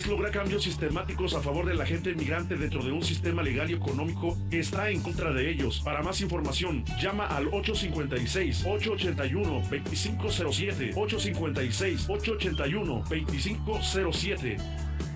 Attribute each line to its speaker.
Speaker 1: logra cambios sistemáticos a favor de la gente migrante dentro de un sistema legal y económico que está en contra de ellos. Para más información, llama al 856-881-2507, 856-881-2507.